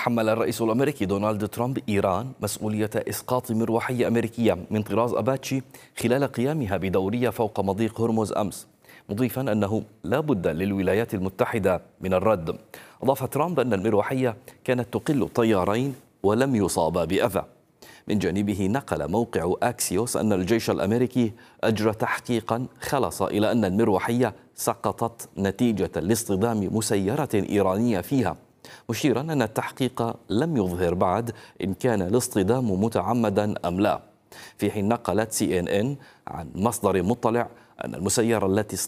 حمل الرئيس الأمريكي دونالد ترامب إيران مسؤولية إسقاط مروحية أمريكية من طراز أباتشي خلال قيامها بدورية فوق مضيق هرمز أمس، مضيفا أنه لا بد للولايات المتحدة من الرد. أضاف ترامب أن المروحية كانت تقل طيارين ولم يصاب بأذى. من جانبه نقل موقع أكسيوس أن الجيش الأمريكي أجرى تحقيقا خلص إلى أن المروحية سقطت نتيجة لاصطدام مسيرة إيرانية فيها، مشيرا أن التحقيق لم يظهر بعد إن كان الاصطدام متعمدا أم لا. في حين نقلت CNN عن مصدر مطلع أن المسيرة التي